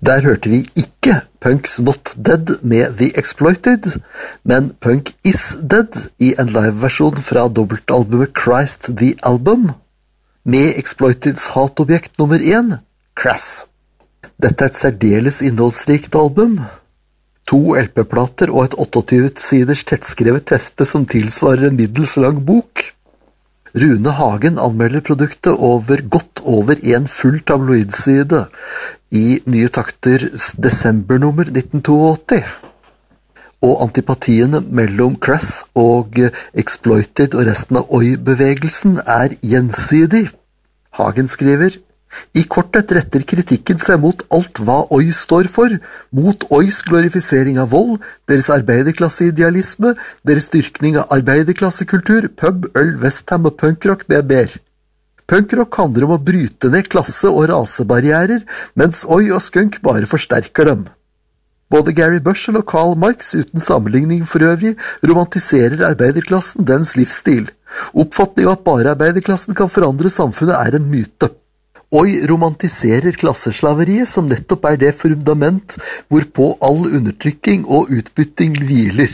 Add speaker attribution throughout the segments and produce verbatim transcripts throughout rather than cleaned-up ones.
Speaker 1: Der hørte vi ikke Punk's Not Dead med The Exploited, men Punk Is Dead i en liveversjon fra dobbeltalbumet Christ the Album, med Exploiteds hatobjekt nummer én, Crass. Dette er et særdeles innholdsrikt album. To L P-plater og et tjueåtte siders tettskrevet hefte som tilsvarer en middels lang bok. Rune Hagen anmelder produktet over godt over en full tabloidside i Nye Takter desembernummer nitten åttito. Og antipatiene mellom Crass og Exploited og resten av Oi-bevegelsen er gjensidig. Hagen skriver: I korthet retter kritikken seg mot alt hva Oi står for, mot Ois glorifisering av vold, deres arbeiderklasseidealisme, deres styrkning av arbeiderklassekultur, pub, øl, Westham og punkrock med mer. Punkrock handler om å bryte ned klasse- og rasebarrierer, mens Oi og skunk bare forsterker dem. Både Gary Bushell og Karl Marx, uten sammenligning for øvrig, romantiserer arbeiderklassen, dens livsstil. Oppfatning av at bare arbeiderklassen kan forandre samfunnet er en myte. Oi romantiserer klasseslaveriet som nettopp er det fundament hvorpå all undertrykking og utbytting hviler.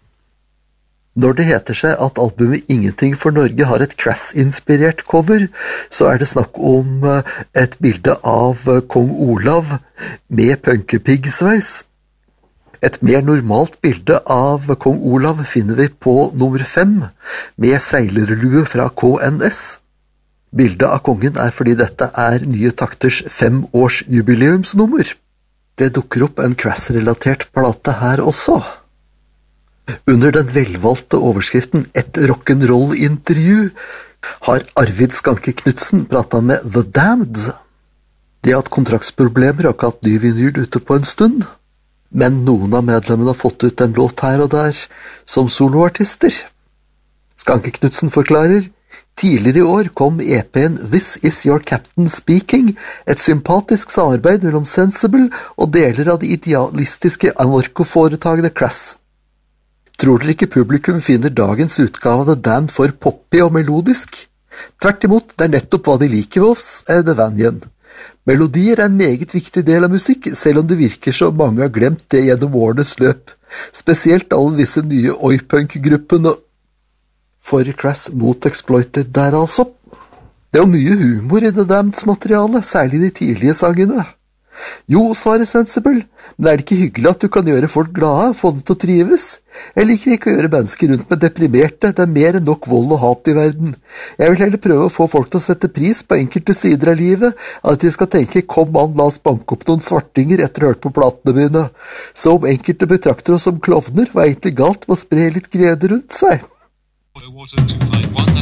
Speaker 1: Når det heter seg at albumet Ingenting for Norge har et Crass-inspirert cover, så er det snakk om et bilde av kong Olav med punkepiggsveis. Et mer normalt bilde av kong Olav finner vi på nummer fem, med seilerlue fra K N S. Bildet av kongen er fordi dette er Nye Takters femårsjubileumsnummer. Det dukker opp en Crass-relatert plate her også. Under den velvalgte overskriften Et rock'n'roll-intervju har Arvid Skanke Knudsen pratet med The Damned. De har hatt kontraktsproblemer og ikke hatt ny vinyl ute på en stund, men noen av medlemmene har fått ut en låt her og der som soloartister. Skanke Knudsen forklarer: Tidligere i år kom E P-en This Is Your Captain Speaking, et sympatisk samarbeid mellom Sensible og deler av de idealistiske anarkoforetagene Crass. Tror dere ikke publikum finner dagens utgave av The Damned for poppy og melodisk? Tvert imot, det er nettopp hva de liker ved oss, er The Vanyan. Melodier er en meget viktig del av musikk, selv om det virker som mange har glemt det gjennom årenes løp. Spesielt alle disse nye oi-punk-gruppene. For Crass mot Exploited der altså. Det er jo mye humor i The Damneds materiale, særlig de tidlige sangene. Jo, svarer Sensible, men er det ikke hyggelig at du kan gjøre folk glade, få dem til å trives? Jeg liker ikke å gjøre mennesker rundt med deprimerte, det er mer enn nok vold og hat i verden. Jeg vil heller prøve å få folk til å sette pris på enkelte sider av livet, at de skal tenke, kom an, la oss banke opp noen svartinger etter å ha hørt på platene mine. Så om enkelte betrakter oss som klovner, var egentlig galt med å spre litt glede rundt seg.
Speaker 2: Water two five one